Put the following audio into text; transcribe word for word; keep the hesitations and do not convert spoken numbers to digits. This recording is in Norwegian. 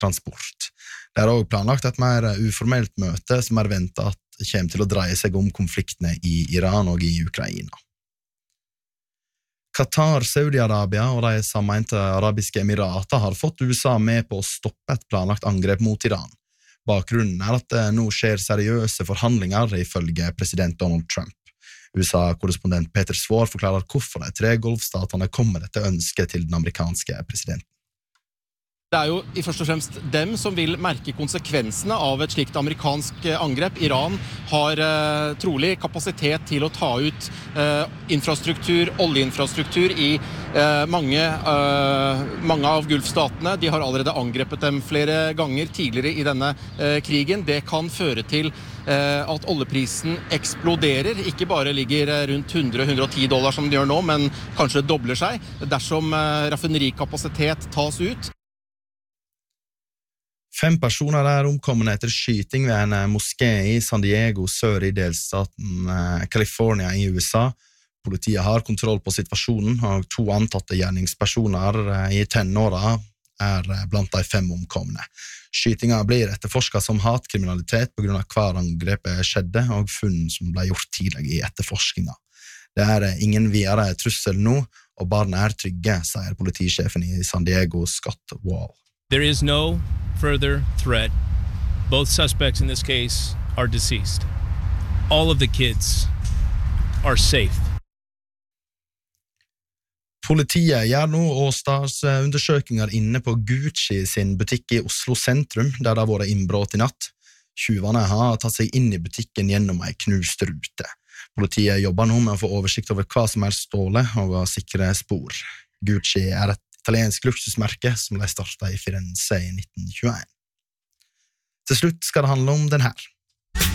transport. Det er også planlagt et mer uformelt møte som er ventet at kommer til å dreie seg om konfliktene i Iran og i Ukraina. Qatar, Saudi-Arabia og de sammeinte arabiske emirater har fått U S A med på å stoppe et planlagt angrep mot Iran. Bakgrunnen er at det nå skjer seriøse forhandlinger ifølge president Donald Trump. U S A-korrespondent Peter Svår forklarer hvorfor de tre golfstatene kom med dette ønsket til den amerikanske presidenten. Det er jo i først og fremst dem som vil merke konsekvensene av et slikt amerikansk angrep. Iran har eh, trolig kapasitet til å ta ut eh, infrastruktur, oljeinfrastruktur i eh, mange, eh, mange av Gulfstatene. De har allerede angrepet dem flere ganger tidligere i denne eh, krigen. Det kan føre til eh, at oljeprisen eksploderer, ikke bare ligger rundt hundre til hundre og ti dollar som den gjør nå, men kanskje dobler seg dersom eh, raffinerikapasitet tas ut. Fem personer er omkomne etter skyting ved en moské i San Diego sør i delstaten California i U S A. Politiet har kontroll på situasjonen, og to antatte gjerningspersoner i tenåra er blant de fem omkomne. Skytinga blir etterforsket som hatkriminalitet på grunn av hver angrepet skjedde, og funn som ble gjort tidligere i etterforskinga. Det er ingen videre trussel nå, og barna er trygge, sier politisjefen i San Diego, Scott Wall. There is no further threat. Both suspects in this case are deceased. All of the kids are safe. Politiet gjør nå åstadsundersøkelser inne på Gucci sin butikk i Oslo sentrum, der det har vært innbrudd i natt. Tjuvene har tatt seg inn i butikken gjennom en knust rute. Politiet jobber nå med å få oversikt over hva som er stålet og å sikre spor. Gucci er et italiensk luksusmerke som ble startet i Firenze i nitten tjueen. Til slutt skal det handle om den her.